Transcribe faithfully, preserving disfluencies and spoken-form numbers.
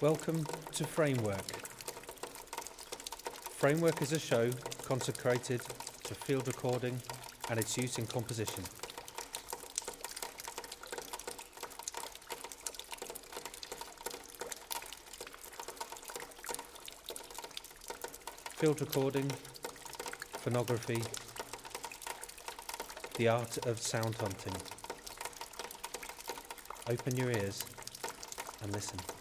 Welcome to Framework. Framework is a show consecrated to field recording and its use in composition. Field recording, phonography, the art of sound hunting. Open your ears and listen.